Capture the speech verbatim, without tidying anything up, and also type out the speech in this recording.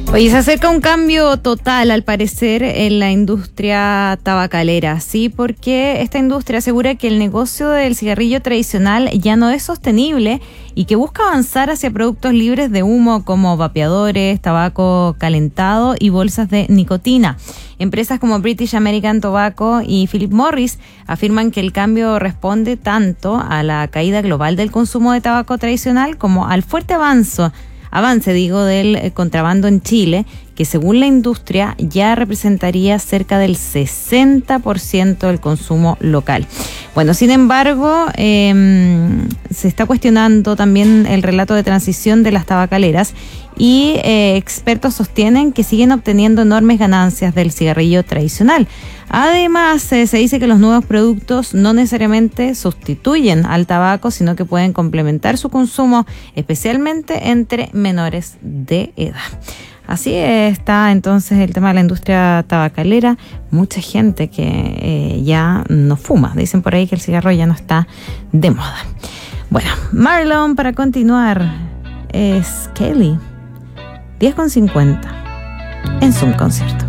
Oye, se acerca un cambio total, al parecer, en la industria tabacalera, ¿sí? Porque esta industria asegura que el negocio del cigarrillo tradicional ya no es sostenible y que busca avanzar hacia productos libres de humo como vapeadores, tabaco calentado y bolsas de nicotina. Empresas como British American Tobacco y Philip Morris afirman que el cambio responde tanto a la caída global del consumo de tabaco tradicional como al fuerte avance avance, digo, del contrabando en Chile, que según la industria ya representaría cerca del sesenta por ciento del consumo local. Bueno, sin embargo, eh, se está cuestionando también el relato de transición de las tabacaleras y eh, expertos sostienen que siguen obteniendo enormes ganancias del cigarrillo tradicional. Además, eh, se dice que los nuevos productos no necesariamente sustituyen al tabaco, sino que pueden complementar su consumo, especialmente entre menores de edad. Así está entonces el tema de la industria tabacalera. Mucha gente que eh, ya no fuma. Dicen por ahí que el cigarro ya no está de moda. Bueno, Marlon, para continuar, es Kelly. diez con cincuenta en Zoom Concierto.